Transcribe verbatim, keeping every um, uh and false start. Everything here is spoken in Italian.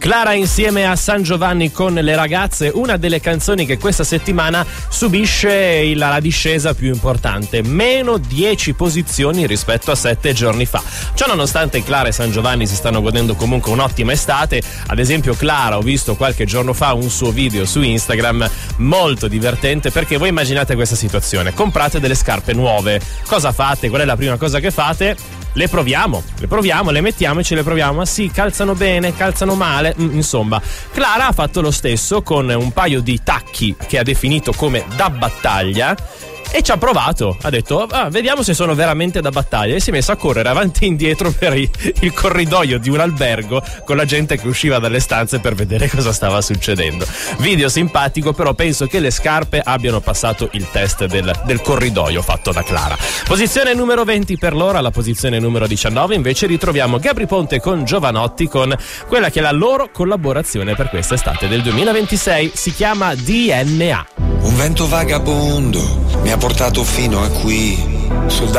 Clara insieme a San Giovanni con le ragazze, una delle canzoni che questa settimana subisce il, la discesa più importante, meno dieci posizioni rispetto a sette giorni fa. Ciò nonostante Clara e San Giovanni si stanno godendo comunque un'ottima estate. Ad esempio Clara, ho visto qualche giorno fa un suo video su Instagram molto divertente, perché voi immaginate questa situazione: comprate delle scarpe nuove, cosa fate? Qual è la prima cosa che fate? Le proviamo, le proviamo, le mettiamo e ce le proviamo. Ah sì, calzano bene, calzano male, mm, insomma. Clara ha fatto lo stesso con un paio di tacchi che ha definito come da battaglia e ci ha provato, ha detto ah, vediamo se sono veramente da battaglia, e si è messa a correre avanti e indietro per il, il corridoio di un albergo con la gente che usciva dalle stanze per vedere cosa stava succedendo. Video simpatico, però penso che le scarpe abbiano passato il test del, del corridoio fatto da Clara. Posizione numero venti per l'ora. Alla posizione numero diciannove invece ritroviamo Gabry Ponte con Giovanotti, con quella che è la loro collaborazione per quest'estate del duemilaventisei, si chiama D N A. Un vento vagabondo mi ha portato fino a qui, sul